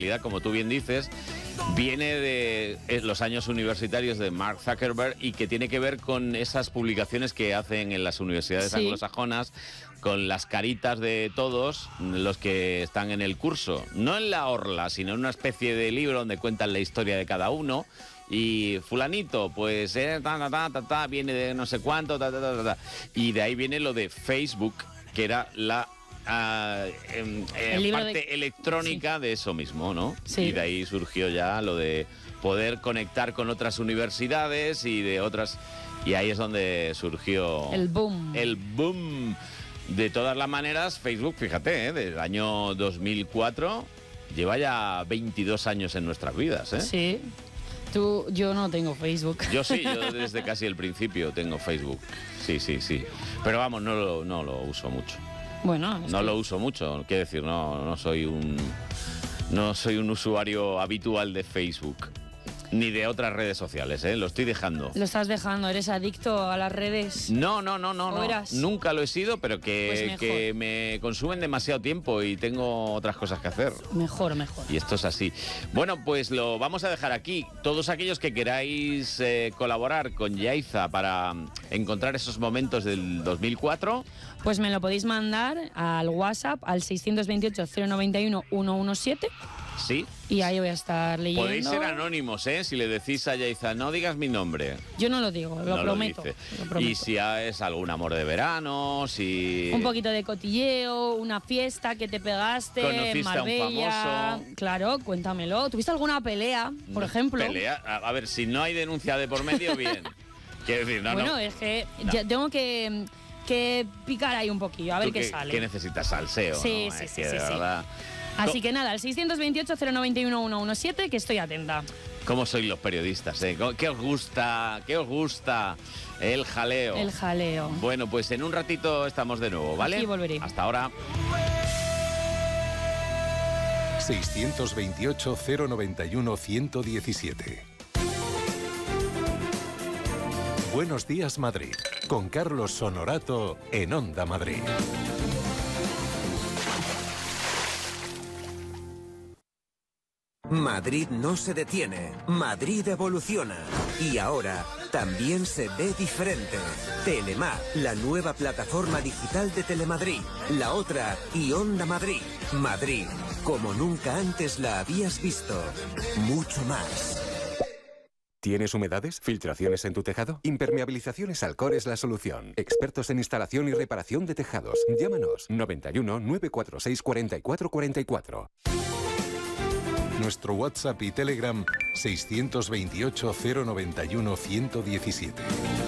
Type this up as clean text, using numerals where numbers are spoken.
como tú bien dices, viene de los años universitarios de Mark Zuckerberg y que tiene que ver con esas publicaciones que hacen en las universidades anglosajonas con las caritas de todos los que están en el curso. No en la orla, sino en una especie de libro donde cuentan la historia de cada uno. Y fulanito, pues, viene de no sé cuánto, y de ahí viene lo de Facebook, que era la parte electrónica de eso mismo, ¿no? Sí. Y de ahí surgió ya lo de poder conectar con otras universidades y de otras... Y ahí es donde surgió... El boom. El boom. De todas las maneras, Facebook, fíjate, del año 2004, lleva ya 22 años en nuestras vidas, ¿eh? Sí. Yo no tengo Facebook. Yo sí, yo desde casi el principio tengo Facebook. Sí. Pero vamos, no lo uso mucho. Bueno, no lo uso mucho, quiero decir, no soy un usuario habitual de Facebook. Ni de otras redes sociales, ¿eh? Lo estoy dejando. Lo estás dejando, ¿eres adicto a las redes? No. Nunca lo he sido, pero que me consumen demasiado tiempo y tengo otras cosas que hacer. Mejor. Y esto es así. Bueno, pues lo vamos a dejar aquí. Todos aquellos que queráis colaborar con Yaiza para encontrar esos momentos del 2004... Pues me lo podéis mandar al WhatsApp, al 628-091-117. Sí. Y ahí voy a estar leyendo. Podéis ser anónimos, ¿eh? Si le decís a Yaiza, no digas mi nombre. Yo no lo digo, lo prometo. Y si es algún amor de verano, si... Un poquito de cotilleo, una fiesta que te pegaste en Marbella. ¿Conociste a un famoso? Claro, cuéntamelo. ¿Tuviste alguna pelea, por ejemplo? ¿Pelea? A ver, si no hay denuncia de por medio, bien. Quiero decir, Bueno, es que ya tengo que picar ahí un poquillo, a ver qué sale. ¿Qué necesitas? Salseo, sí, ¿no? Sí. Verdad... Así que nada, al 628-091-117, que estoy atenta. ¿Cómo sois los periodistas, eh? ¿Qué os gusta? El jaleo. El jaleo. Bueno, pues en un ratito estamos de nuevo, ¿vale? Aquí volveré. Hasta ahora. 628-091-117. Buenos días, Madrid. Con Carlos Honorato en Onda Madrid. Madrid no se detiene, Madrid evoluciona y ahora también se ve diferente. Telemar, la nueva plataforma digital de Telemadrid, la otra y Onda Madrid. Madrid, como nunca antes la habías visto, mucho más. ¿Tienes humedades? ¿Filtraciones en tu tejado? Impermeabilizaciones Alcor es la solución. Expertos en instalación y reparación de tejados. Llámanos 91 946 4444. Nuestro WhatsApp y Telegram 628 091 117.